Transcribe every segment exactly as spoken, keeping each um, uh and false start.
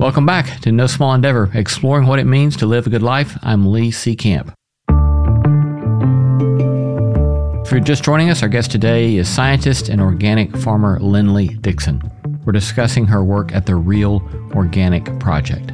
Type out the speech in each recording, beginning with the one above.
Welcome back to No Small Endeavor, exploring what it means to live a good life. I'm Lee C. Camp. If you're just joining us, our guest today is scientist and organic farmer Lindley Dixon. We're discussing her work at the Real Organic Project.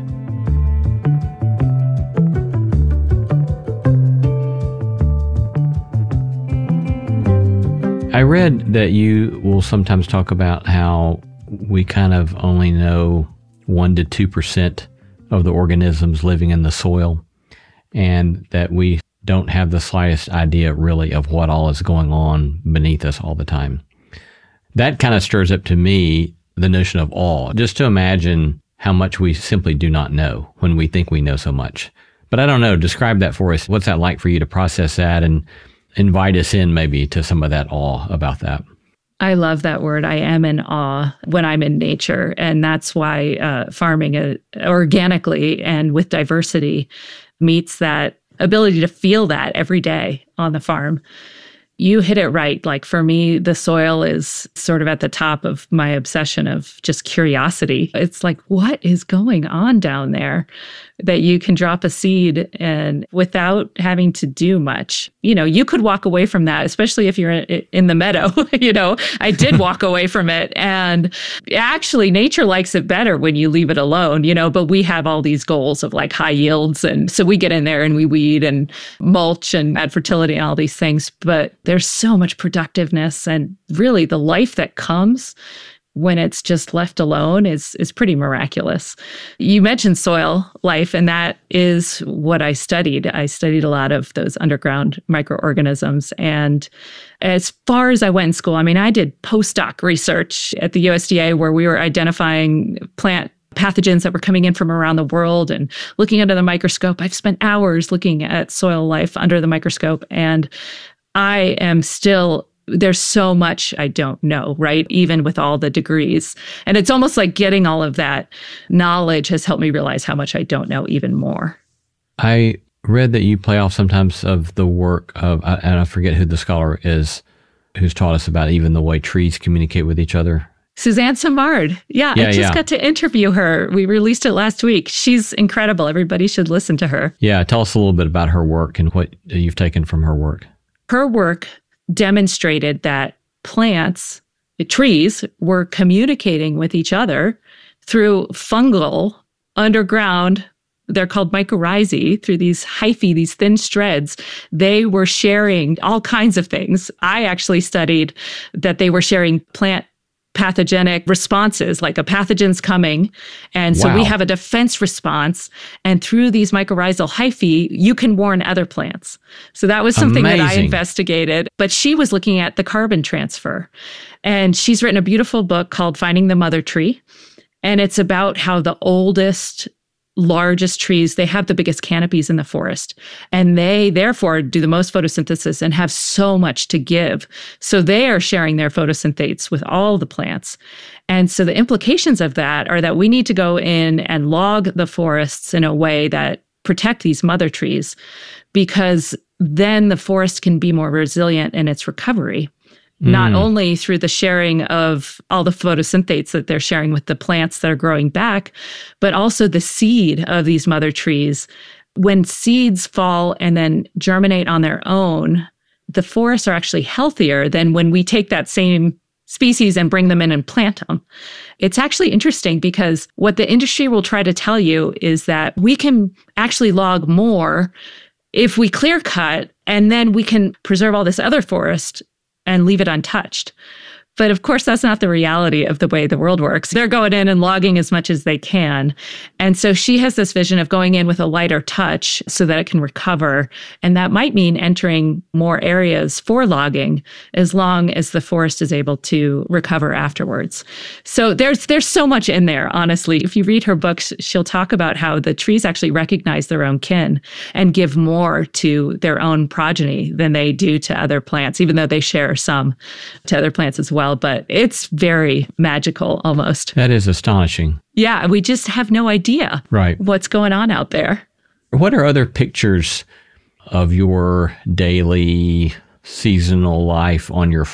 I read that you will sometimes talk about how we kind of only know one to two percent of the organisms living in the soil, and that we don't have the slightest idea really of what all is going on beneath us all the time. That kind of stirs up to me the notion of awe, just to imagine how much we simply do not know when we think we know so much. But I don't know, describe that for us. What's that like for you to process that and invite us in maybe to some of that awe about that? I love that word. I am in awe when I'm in nature. And that's why uh, farming uh, organically and with diversity meets that ability to feel that every day on the farm. You hit it right. Like for me, the soil is sort of at the top of my obsession of just curiosity. It's like, what is going on down there that you can drop a seed and without having to do much? You know, you could walk away from that, especially if you're in the meadow. You know, I did walk away from it. And actually, nature likes it better when you leave it alone, you know, but we have all these goals of like high yields. And so we get in there and we weed and mulch and add fertility and all these things. But there's so much productiveness, and really the life that comes when it's just left alone is is pretty miraculous. You mentioned soil life, and that is what I studied. I studied a lot of those underground microorganisms. And as far as I went in school, I mean, I did postdoc research at the U S D A where we were identifying plant pathogens that were coming in from around the world and looking under the microscope. I've spent hours looking at soil life under the microscope, and I am still, there's so much I don't know, right? Even with all the degrees. And it's almost like getting all of that knowledge has helped me realize how much I don't know even more. I read that you play off sometimes of the work of, and I forget who the scholar is who's taught us about even the way trees communicate with each other. Suzanne Simard. Yeah, yeah I just yeah. got to interview her. We released it last week. She's incredible. Everybody should listen to her. Yeah, tell us a little bit about her work and what you've taken from her work. Her work demonstrated that plants, trees, were communicating with each other through fungal underground, they're called mycorrhizae, through these hyphae, these thin shreds. They were sharing all kinds of things. I actually studied that they were sharing plant pathogenic responses, like a pathogen's coming. And so wow. we have a defense response. And through these mycorrhizal hyphae, you can warn other plants. So that was something Amazing. that I investigated. But she was looking at the carbon transfer. And she's written a beautiful book called Finding the Mother Tree. And it's about how the oldest, largest trees, they have the biggest canopies in the forest. And they therefore do the most photosynthesis and have so much to give. So they are sharing their photosynthetes with all the plants. And so the implications of that are that we need to go in and log the forests in a way that protect these mother trees, because then the forest can be more resilient in its recovery. Not mm. only through the sharing of all the photosynthetes that they're sharing with the plants that are growing back, but also the seed of these mother trees. When seeds fall and then germinate on their own, the forests are actually healthier than when we take that same species and bring them in and plant them. It's actually interesting because what the industry will try to tell you is that we can actually log more if we clear cut, and then we can preserve all this other forest and leave it untouched. But of course, that's not the reality of the way the world works. They're going in and logging as much as they can. And so she has this vision of going in with a lighter touch so that it can recover. And that might mean entering more areas for logging as long as the forest is able to recover afterwards. So there's there's so much in there, honestly. If you read her books, she'll talk about how the trees actually recognize their own kin and give more to their own progeny than they do to other plants, even though they share some to other plants as well. But it's very magical almost. That is astonishing. Yeah, we just have no idea right. what's going on out there. What are other pictures of your daily seasonal life on your